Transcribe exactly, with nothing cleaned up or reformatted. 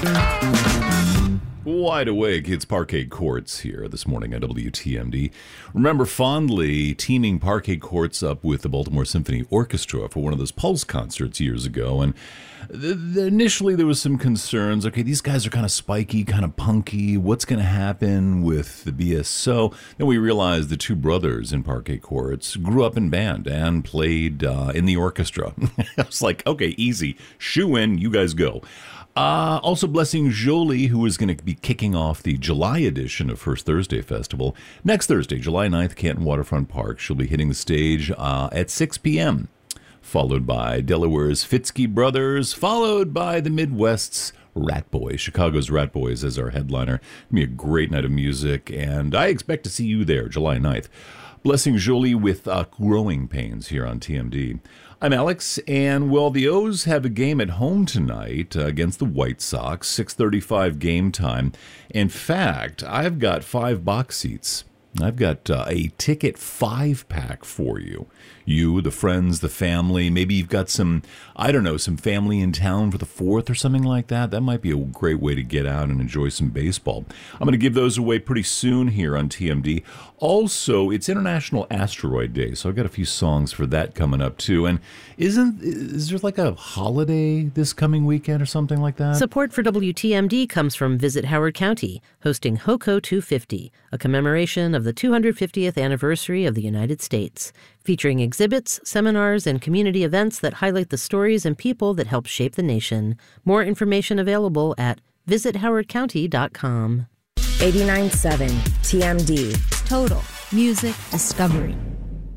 Wide awake, it's Parquet Courts here this morning at W T M D. Remember fondly teaming Parquet Courts up with the Baltimore Symphony Orchestra for one of those Pulse concerts years ago, and th- th- initially there was some concerns. Okay, these guys are kind of spiky, kind of punky. What's going to happen with the B S O? Then we realized the two brothers in Parquet Courts grew up in band and played uh, in the orchestra. I was like, okay, easy, shoe in, you guys go. Uh, also blessing Jolie, who is going to be kicking off the July edition of First Thursday Festival. Next Thursday, July ninth, Canton Waterfront Park. She'll be hitting the stage uh, at six p.m., followed by Delaware's Fitzky Brothers, followed by the Midwest's Rat Boys, Chicago's Rat Boys as our headliner. It'll be a great night of music, and I expect to see you there July ninth. Blessing Jolie with uh, Growing Pains here on T M D. I'm Alex, and, well, the O's have a game at home tonight uh, against the White Sox, six thirty-five game time. In fact, I've got five box seats. I've got uh, a ticket five-pack for you. You, the friends, the family. Maybe you've got some, I don't know, some family in town for the fourth or something like that. That might be a great way to get out and enjoy some baseball. I'm going to give those away pretty soon here on T M D. Also, it's International Asteroid Day, so I've got a few songs for that coming up, too. And isn't, is there like a holiday this coming weekend or something like that? Support for W T M D comes from Visit Howard County, hosting HOCO two fifty, a commemoration of the two hundred fiftieth anniversary of the United States, featuring exhibits, seminars, and community events that highlight the stories and people that help shape the nation. More information available at visit howard county dot com. eighty-nine point seven T M D. Total Music Discovery.